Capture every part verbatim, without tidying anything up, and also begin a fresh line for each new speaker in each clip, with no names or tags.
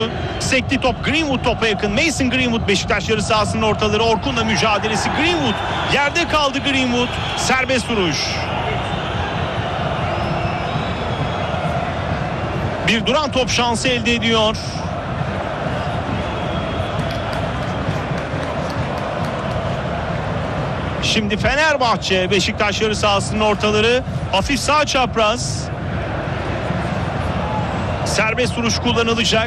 Sekti top, Greenwood topa yakın. Mason Greenwood Beşiktaş yarı sahasının ortaları. Orkun'la mücadelesi. Greenwood yerde kaldı. Greenwood serbest vuruş. Bir duran top şansı elde ediyor. Şimdi Fenerbahçe Beşiktaş yarı sahasının ortaları. Hafif sağ çapraz. Serbest vuruş kullanılacak.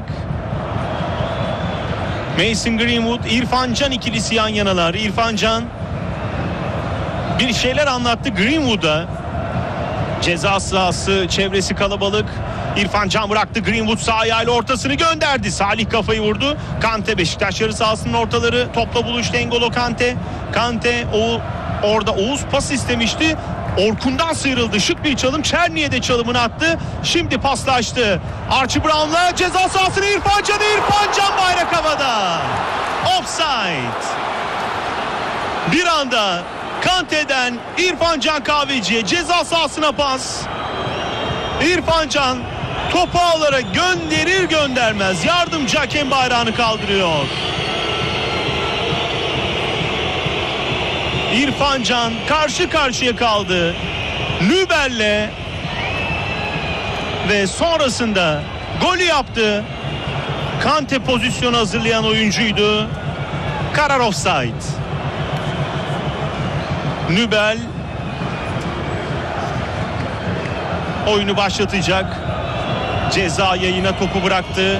Mason Greenwood, İrfan Can ikilisi yan yanalar. İrfan Can bir şeyler anlattı Greenwood'a. Ceza sahası çevresi kalabalık. İrfan Can bıraktı. Greenwood sağ ayağıyla ortasını gönderdi. Salih kafayı vurdu. Kante Beşiktaş yarı sahasının ortaları. Topla buluştu N'Golo Kante. Kante o orada Oğuz pas istemişti. Orkun'dan sıyrıldı. Şık bir çalım. Çerni'ye de çalımını attı. Şimdi paslaştı. Archie Brown'la ceza sahasına İrfan Can. İrfan Can bayrak havada. Offside. Bir anda Kante'den İrfan Can Kahveci'ye ceza sahasına pas. İrfan Can topu ağlara gönderir göndermez yardımcı hakem bayrağını kaldırıyor. İrfan Can karşı karşıya kaldı Nübel'le ve sonrasında golü yaptı. Kante pozisyonu hazırlayan oyuncuydu. Karar offside. Nübel oyunu başlatacak. Ceza yayına topu bıraktı.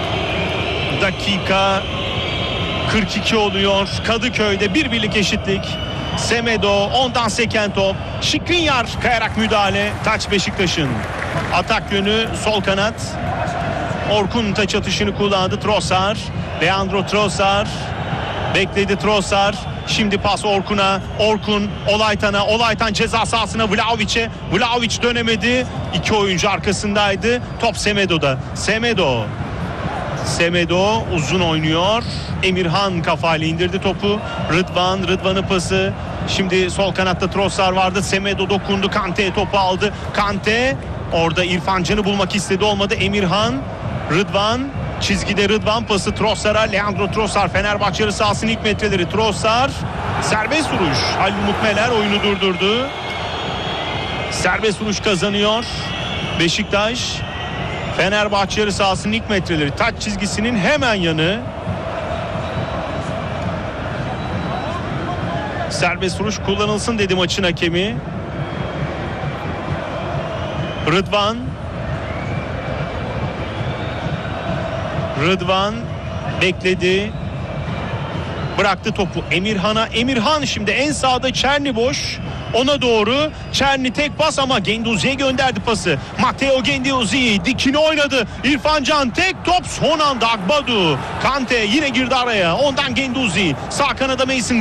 Dakika kırk iki oluyor. Kadıköy'de bir birlik eşitlik. Semedo ondan seken top. Skriniar kayarak müdahale. Taç Beşiktaş'ın. Atak yönü sol kanat. Orkun taç atışını kullandı. Trossard. Leandro Trossard. Bekledi Trossard. Şimdi pas Orkun'a. Orkun Olaytan'a. Olaytan ceza sahasına Vlahovic'e. Vlahovic dönemedi. İki oyuncu arkasındaydı. Top Semedo'da. Semedo. Semedo uzun oynuyor. Emirhan kafayla indirdi topu. Rıdvan. Rıdvan'ın pası. Şimdi sol kanatta Trossard vardı. Semedo dokundu. Kante'ye topu aldı. Kante orada İrfan Can'ı bulmak istedi. Olmadı. Emirhan. Rıdvan. Çizgide Rıdvan pası Trossard'a. Leandro Trossard Fenerbahçe yarı sahasının ilk metreleri. Trossard serbest vuruş. Halil Mutmeler oyunu durdurdu. Serbest vuruş kazanıyor Beşiktaş. Fenerbahçe yarı sahasının ilk metreleri. Taç çizgisinin hemen yanı. Serbest vuruş kullanılsın dedi maçın hakemi. Rıdvan. Rıdvan bekledi. Bıraktı topu Emirhan'a. Emirhan şimdi en sağda Çerni boş. Ona doğru Çerni tek pas ama Genduzi'ye gönderdi pası. Matteo Genduzi dikini oynadı. İrfan Can tek top son anda Agbadu. Kante yine girdi araya. Ondan Genduzi. Sağ kanada Mason